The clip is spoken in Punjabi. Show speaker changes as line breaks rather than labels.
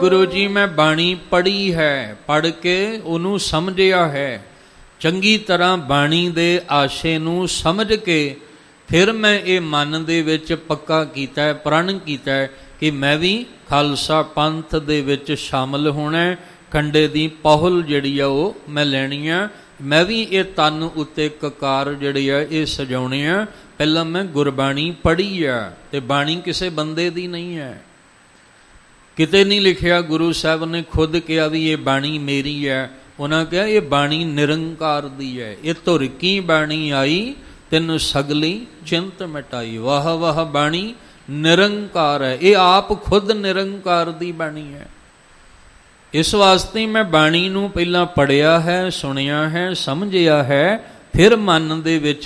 ਗੁਰੂ ਜੀ ਮੈਂ ਬਾਣੀ ਪੜ੍ਹੀ ਹੈ, ਪੜ੍ਹ ਕੇ ਉਹਨੂੰ ਸਮਝਿਆ ਹੈ, ਚੰਗੀ ਤਰ੍ਹਾਂ ਬਾਣੀ ਦੇ ਆਸ਼ੇ ਨੂੰ ਸਮਝ ਕੇ ਫਿਰ ਮੈਂ ਇਹ ਮਨ ਦੇ ਵਿੱਚ ਪੱਕਾ ਕੀਤਾ, ਪ੍ਰਣ ਕੀਤਾ ਕਿ ਮੈਂ ਵੀ ਖਾਲਸਾ ਪੰਥ ਦੇ ਵਿੱਚ ਸ਼ਾਮਲ ਹੋਣਾ, ਕੰਡੇ ਦੀ ਪਹੁਲ ਜਿਹੜੀ ਆ ਉਹ ਮੈਂ ਲੈਣੀ ਆ, ਮੈਂ ਵੀ ਇਹ ਤਨ ਉੱਤੇ ਕਕਾਰ ਜਿਹੜੀ ਆ ਇਹ ਸਜਾਉਣੇ ਆ। ਪਹਿਲਾਂ ਮੈਂ ਗੁਰਬਾਣੀ ਪੜ੍ਹੀ ਆ, ਤੇ ਬਾਣੀ ਕਿਸੇ ਬੰਦੇ ਦੀ ਨਹੀਂ ਹੈ, ਕਿਤੇ ਨਹੀਂ ਲਿਖਿਆ। ਗੁਰੂ ਸਾਹਿਬ ਨੇ ਖੁਦ ਕਿਹਾ ਵੀ ਇਹ ਬਾਣੀ ਮੇਰੀ ਹੈ। ਉਹਨਾਂ ਕਿਹਾ ਇਹ ਬਾਣੀ ਨਿਰੰਕਾਰ ਦੀ ਹੈ, ਇਹ ਧੁਰ ਕੀ ਬਾਣੀ ਆਈ ਤੈਨੂੰ ਸਗਲੀ ਚਿੰਤ ਮਿਟਾਈ। ਵਾਹ ਵਾਹ ਬਾਣੀ ਨਿਰੰਕਾਰ ਹੈ, ਇਹ ਆਪ ਖੁਦ ਨਿਰੰਕਾਰ ਦੀ ਬਾਣੀ ਹੈ। ਇਸ ਵਾਸਤੇ ਮੈਂ ਬਾਣੀ ਨੂੰ ਪਹਿਲਾਂ ਪੜ੍ਹਿਆ ਹੈ, ਸੁਣਿਆ ਹੈ, ਸਮਝਿਆ ਹੈ, ਫਿਰ ਮਨ ਦੇ ਵਿੱਚ